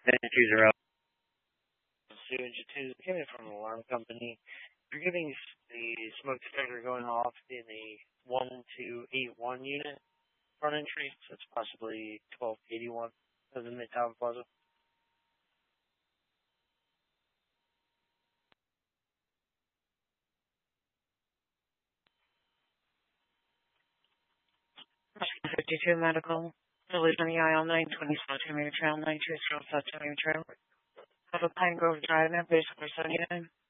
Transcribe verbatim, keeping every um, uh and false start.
Entries are up. Sewage two, coming from the alarm company. You're getting the smoke detector going off in a one two eight one unit front entry, so it's possibly twelve eighty-one of the Midtown Plaza. fifty-two medical. Village on the aisle nine twenty South Tamir Trail, nine two zero South Tamir Trail. Have a Pine Grove Drive, now basically seventy-nine.